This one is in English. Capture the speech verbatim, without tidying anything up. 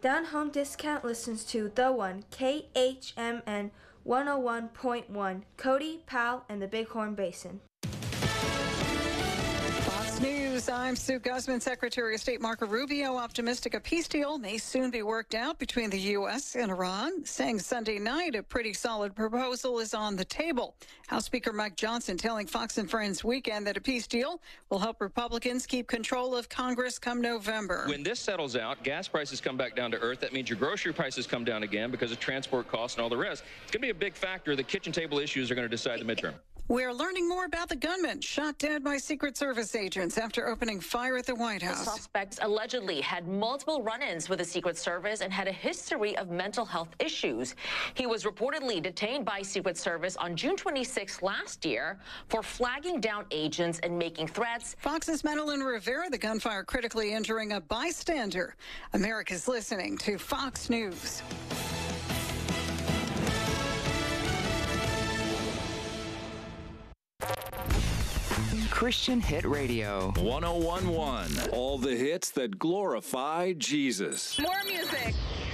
Down Home Discount listens to The One, K H M N one oh one point one, Cody, Powell, and the Bighorn Basin. Fox News, I'm Sue Guzman. Secretary of State Marco Rubio optimistic a peace deal may soon be worked out between the U S and Iran, saying Sunday night a pretty solid proposal is on the table. House Speaker Mike Johnson telling Fox and Friends Weekend that a peace deal will help Republicans keep control of Congress come November. When this settles out, gas prices come back down to earth. That means your grocery prices come down again because of transport costs and all the rest. It's going to be a big factor. The kitchen table issues are going to decide the midterm. We're learning more about the gunman shot dead by Secret Service agents after opening fire at the White House. The suspects allegedly had multiple run-ins with the Secret Service and had a history of mental health issues. He was reportedly detained by Secret Service on June twenty-sixth last year for flagging down agents and making threats. Fox's Madeline Rivera, the gunfire critically injuring a bystander. America's listening to Fox News. Christian Hit Radio. one oh one point one. All the hits that glorify Jesus. More music.